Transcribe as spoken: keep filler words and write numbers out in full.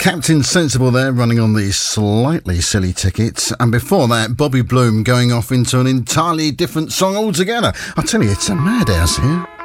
Captain Sensible there, running on the Slightly Silly Tickets. And before that, Bobby Bloom going off into an entirely different song altogether. I tell you, it's a madhouse here.